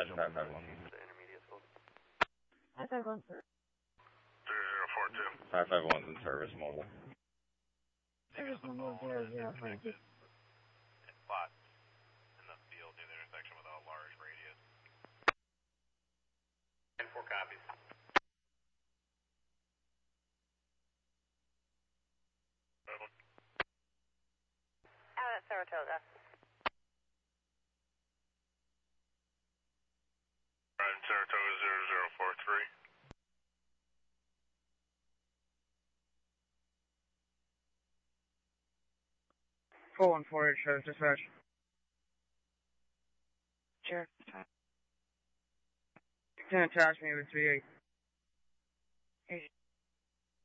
dispatch 551. Intermediate school. 551, sir. 3042. 551's in service mobile. Service number 0042. Spots in the field near the intersection with a large radius. 10-4 copies. Out at Saratoga. Right, Saratoga 0043. Full 148 shows dispatch. Sure. You can attach me with 38.